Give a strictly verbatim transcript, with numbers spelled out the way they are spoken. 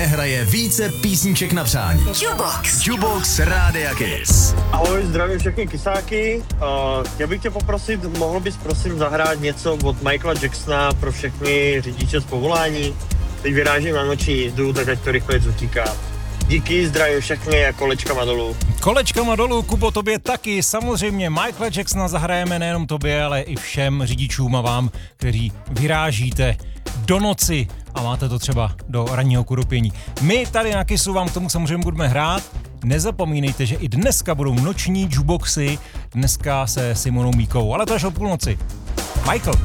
nehraje více písniček na přání. Jukebox. Jukebox Rádia Kiss. Ahoj, zdravím všechny kysáky. Uh, chtěl bych tě poprosit, mohl bys prosím zahrát něco od Michaela Jacksona pro všechny řidiče z povolání. Teď vyrážím na noční jízdu, tak ať to rychle utíká. Díky, zdravím všechny a kolečkama dolů. Kolečkama dolů, Kubo, tobě taky. Samozřejmě Michaela Jacksona zahrajeme nejenom tobě, ale i všem řidičům a vám, kteří vyrážíte do noci a máte to třeba do ranního kurupění. My tady na Kissu vám k tomu samozřejmě budeme hrát. Nezapomínejte, že i dneska budou noční jukeboxy, dneska se Simonou Míkou, ale to až o půlnoci. Michael.